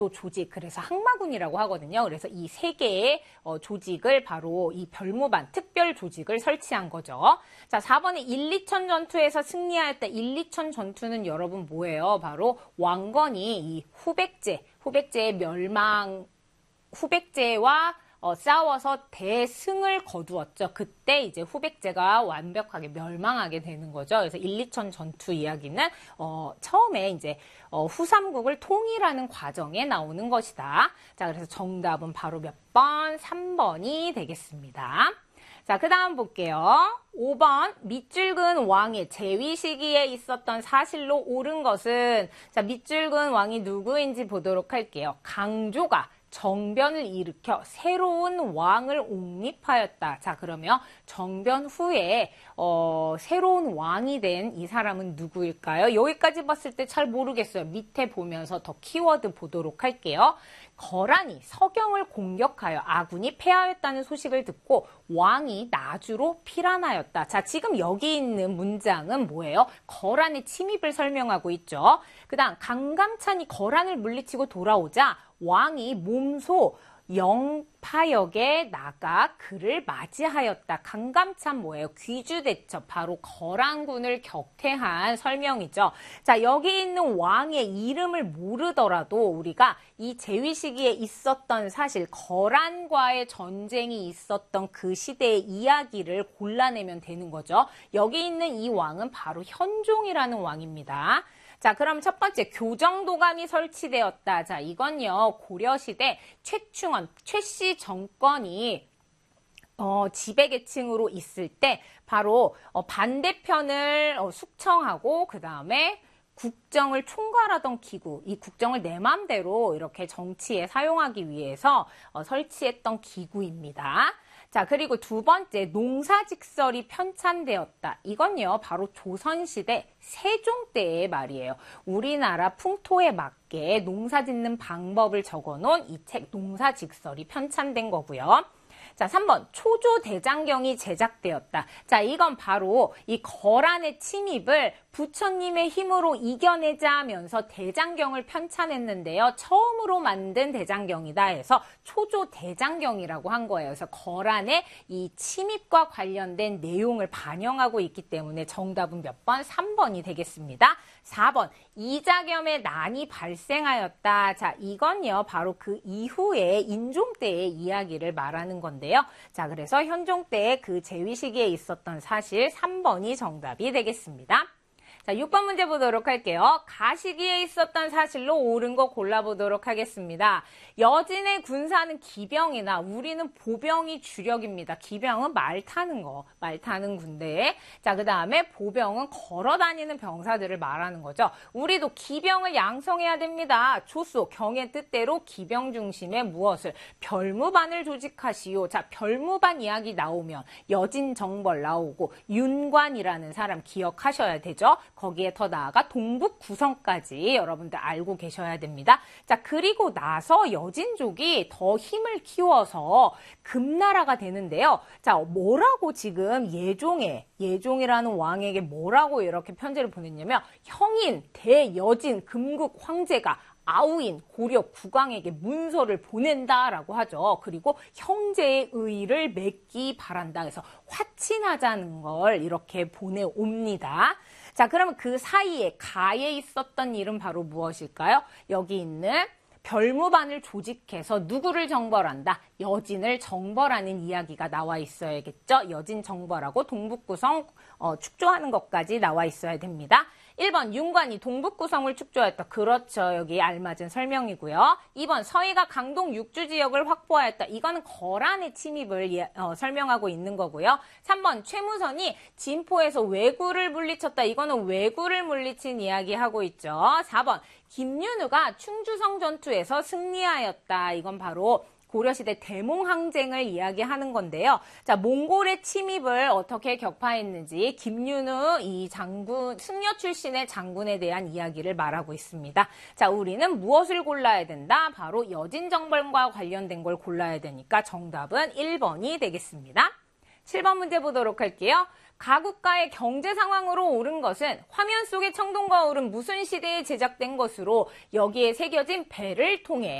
조직, 그래서 항마군이라고 하거든요. 그래서 이 세 개의 조직을 바로 이 별무반 특별 조직을 설치한 거죠. 자, 4번에 1, 2천 전투에서 승리하였다. 1, 2천 전투는 여러분 뭐예요? 바로 왕건이 이 후백제의 멸망, 후백제와 싸워서 대승을 거두었죠. 그때 이제 후백제가 완벽하게 멸망하게 되는 거죠. 그래서 1, 2천 전투 이야기는 처음에 이제 후삼국을 통일하는 과정에 나오는 것이다. 자, 그래서 정답은 바로 몇 번? 3번이 되겠습니다. 자, 그 다음 볼게요. 5번, 밑줄근 왕의 재위 시기에 있었던 사실로 옳은 것은, 자, 밑줄근 왕이 누구인지 보도록 할게요. 강조가 정변을 일으켜 새로운 왕을 옹립하였다. 자, 그러면 정변 후에 새로운 왕이 된 이 사람은 누구일까요? 여기까지 봤을 때 잘 모르겠어요. 밑에 보면서 더 키워드 보도록 할게요. 거란이 서경을 공격하여 아군이 패하였다는 소식을 듣고 왕이 나주로 피란하였다. 자, 지금 여기 있는 문장은 뭐예요? 거란의 침입을 설명하고 있죠. 그 다음 강감찬이 거란을 물리치고 돌아오자 왕이 몸소 영파역에 나가 그를 맞이하였다. 강감찬 뭐예요? 귀주대첩, 바로 거란군을 격퇴한 설명이죠. 자, 여기 있는 왕의 이름을 모르더라도 우리가 이 재위 시기에 있었던 사실, 거란과의 전쟁이 있었던 그 시대의 이야기를 골라내면 되는 거죠. 여기 있는 이 왕은 바로 현종이라는 왕입니다. 자, 그럼 첫 번째, 교정도감이 설치되었다. 자, 이건요, 고려시대 최충원, 최씨 정권이 지배계층으로 있을 때 바로 반대편을 숙청하고 그 다음에 국정을 총괄하던 기구, 이 국정을 내 맘대로 이렇게 정치에 사용하기 위해서 설치했던 기구입니다. 자, 그리고 두 번째, 농사직설이 편찬되었다. 이건요, 바로 조선시대 세종 때의 말이에요. 우리나라 풍토에 맞게 농사짓는 방법을 적어놓은 이 책 농사직설이 편찬된 거고요. 자, 3번, 초조대장경이 제작되었다. 자, 이건 바로 이 거란의 침입을 부처님의 힘으로 이겨내자 하면서 대장경을 편찬했는데요. 처음으로 만든 대장경이다 해서 초조대장경이라고 한 거예요. 그래서 거란의 이 침입과 관련된 내용을 반영하고 있기 때문에 정답은 몇 번? 3번이 되겠습니다. 4번, 이자겸의 난이 발생하였다. 자, 이건요, 바로 그 이후에 인종 때의 이야기를 말하는 건데요. 자, 그래서 현종 때의 그 재위 시기에 있었던 사실 3번이 정답이 되겠습니다. 자, 6번 문제 보도록 할게요. 가시기에 있었던 사실로 옳은 거 골라보도록 하겠습니다. 여진의 군사는 기병이나 우리는 보병이 주력입니다. 기병은 말 타는 거, 말 타는 군대. 자, 그 다음에 보병은 걸어다니는 병사들을 말하는 거죠. 우리도 기병을 양성해야 됩니다. 조수, 경의 뜻대로 기병 중심의 무엇을? 별무반을 조직하시오. 자, 별무반 이야기 나오면 여진정벌 나오고 윤관이라는 사람 기억하셔야 되죠. 거기에 더 나아가 동북 구성까지 여러분들 알고 계셔야 됩니다. 자, 그리고 나서 여진족이 더 힘을 키워서 금나라가 되는데요. 자, 뭐라고 지금 예종이라는 왕에게 뭐라고 이렇게 편지를 보냈냐면 형인 대여진 금국 황제가 아우인 고려 국왕에게 문서를 보낸다라고 하죠. 그리고 형제의 의를 맺기 바란다. 그래서 화친하자는 걸 이렇게 보내옵니다. 자, 그러면 그 사이에 가에 있었던 일은 바로 무엇일까요? 여기 있는 별무반을 조직해서 누구를 정벌한다? 여진을 정벌하는 이야기가 나와 있어야겠죠. 여진 정벌하고 동북구성 축조하는 것까지 나와 있어야 됩니다. 1번 윤관이 동북구성을 축조했다. 그렇죠. 여기 알맞은 설명이고요. 2번 서희가 강동 육주 지역을 확보하였다. 이거는 거란의 침입을 설명하고 있는 거고요. 3번 최무선이 진포에서 왜구를 물리쳤다. 이거는 왜구를 물리친 이야기 하고 있죠. 4번 김윤우가 충주성 전투에서 승리하였다. 이건 바로 고려시대 대몽항쟁을 이야기하는 건데요. 자, 몽골의 침입을 어떻게 격파했는지 김윤우 이 장군, 승려 출신의 장군에 대한 이야기를 말하고 있습니다. 자, 우리는 무엇을 골라야 된다? 바로 여진정벌과 관련된 걸 골라야 되니까 정답은 1번이 되겠습니다. 7번 문제 보도록 할게요. 가국가의 경제 상황으로 옳은 것은 화면 속의 청동거울은 무슨 시대에 제작된 것으로 여기에 새겨진 배를 통해